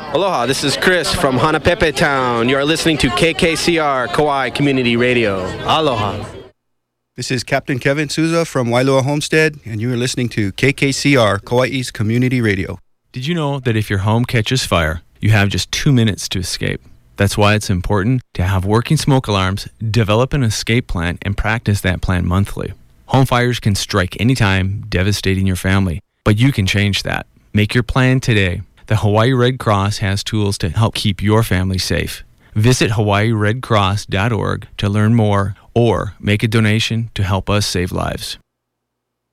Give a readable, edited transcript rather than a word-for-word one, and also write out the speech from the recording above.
Aloha, this is Chris from Hanapepe Town. You are listening to KKCR Kauai Community Radio. Aloha. This is Captain Kevin Souza from Wailoa Homestead, and you are listening to KKCR Kauai's Community Radio. Did you know that if your home catches fire, you have just 2 minutes to escape? That's why it's important to have working smoke alarms, develop an escape plan, and practice that plan monthly. Home fires can strike anytime, devastating your family. But you can change that. Make your plan today. The Hawaii Red Cross has tools to help keep your family safe. Visit hawaiiredcross.org to learn more or make a donation to help us save lives.